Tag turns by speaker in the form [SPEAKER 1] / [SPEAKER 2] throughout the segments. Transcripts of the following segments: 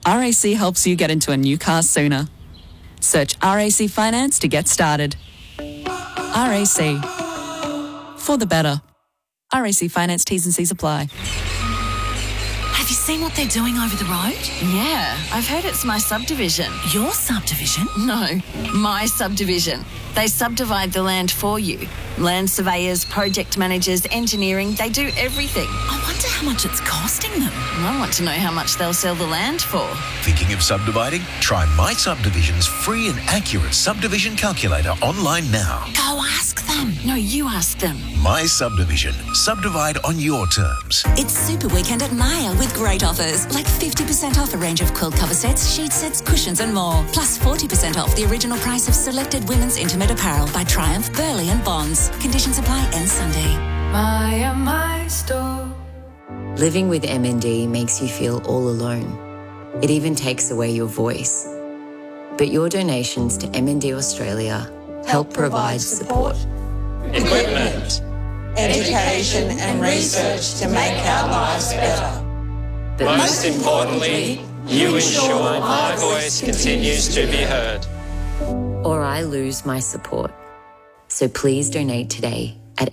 [SPEAKER 1] RAC helps you get into a new car sooner. Search RAC Finance to get started. RAC. For the better. RAC Finance T's and C's apply.
[SPEAKER 2] Have you seen what they're doing over the road?
[SPEAKER 3] Yeah, I've heard it's my subdivision.
[SPEAKER 2] Your subdivision?
[SPEAKER 3] No, my subdivision. They subdivide the land for you. Land surveyors, project managers, engineering, they do everything.
[SPEAKER 2] I wonder how much it's costing them.
[SPEAKER 3] I want to know how much they'll sell the land for.
[SPEAKER 4] Thinking of subdividing? Try My Subdivision's free and accurate subdivision calculator online now.
[SPEAKER 2] Go ask them.
[SPEAKER 3] No, you ask them.
[SPEAKER 4] My Subdivision. Subdivide on your terms.
[SPEAKER 5] It's Super Weekend at Maya with great offers, like 50% off a range of quilt cover sets, sheet sets, cushions and more. Plus 40% off the original price of selected women's intimate apparel by Triumph, Burley and Bonds. Conditions apply end Sunday.
[SPEAKER 6] Maya, my store.
[SPEAKER 7] Living with MND makes you feel all alone. It even takes away your voice. But your donations to MND Australia help provide support,
[SPEAKER 8] equipment, education and research to make our lives better.
[SPEAKER 9] But most importantly, you ensure my voice continues to be heard.
[SPEAKER 7] Or I lose my support. So please donate today at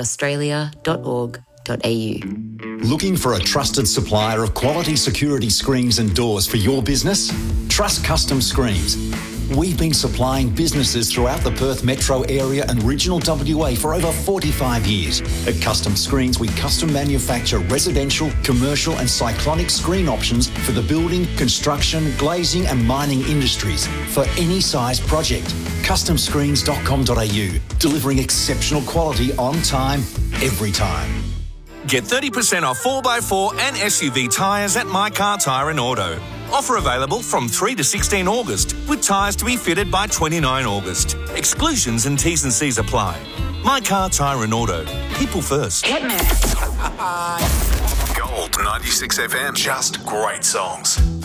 [SPEAKER 7] mndaustralia.org.au.
[SPEAKER 10] Looking for a trusted supplier of quality security screens and doors for your business? Trust Custom Screens. We've been supplying businesses throughout the Perth metro area and regional WA for over 45 years. At Custom Screens, we custom manufacture residential, commercial and cyclonic screen options for the building, construction, glazing and mining industries for any size project. CustomScreens.com.au, delivering exceptional quality on time, every time.
[SPEAKER 11] Get 30% off 4x4 and SUV tyres at My Car Tyre and Auto. Offer available from 3 to 16 August, with tyres to be fitted by 29 August. Exclusions and T's and C's apply. My Car Tyre and Auto. People first.
[SPEAKER 12] Gold 96 FM. Just great songs.